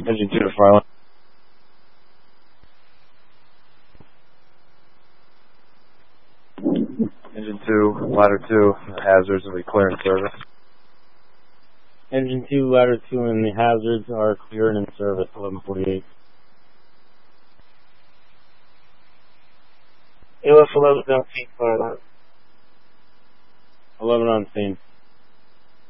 Engine 2 to Farland. Engine 2, ladder 2, hazards will be clear in service. Engine 2, ladder 2, and the hazards are clear and in service, 1148. ALF 11 on scene, fire alarm. 11 on scene.